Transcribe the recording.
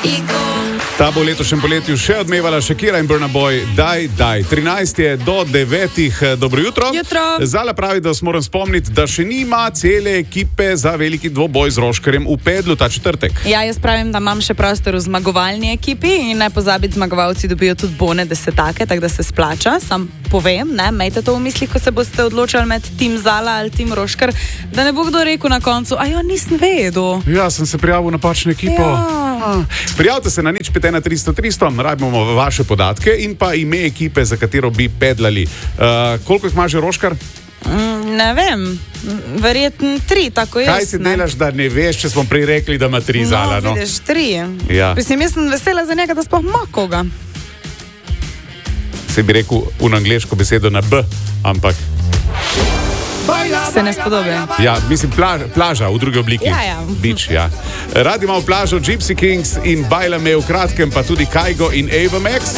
Ta bo letošnjem poletju še odmevala Shakira in Burna Boy Daj, daj. 13 je do 9. Dobro jutro. Zala pravi, da vas moram spomniti, da še nima cele ekipe za veliki dvoboj z Roškarjem v Pedlu ta četrtek. Ja, jaz pravim, da imam še prostor v zmagovalni ekipi in ne pozabiti, zmagovalci dobijo tudi bone desetake, tako da se splača. Sam povem, ne, imejte to v misli, ko se boste odločali med tim Zala ali tim Roškar, da ne bo kdo rekel na koncu, nisem vedel. Ja, sem se prijavil na napačno ekipo. Ja. Prijavite se na 051 300 300, rabimo vaše podatke in pa ime ekipe, za katero bi pedlali. Koliko jih ima že Roškar? Ne vem, verjetno 3, tako jaz. Kaj si delaš, da ne veš, če smo prej rekli, da ima 3 Zala? No, vidiš, 3. Ja. Mislim, jaz sem vesela za njega, da sploh ima koga. Se bi rekel v angleško besedo na B, ampak se ne spodobi. Ja, mislim, plaža v drugi obliki. Ja. Beach, ja. Radi imamo plažo Gypsy Kings in Bajla me v kratkem, pa tudi Kaigo in Ava Max.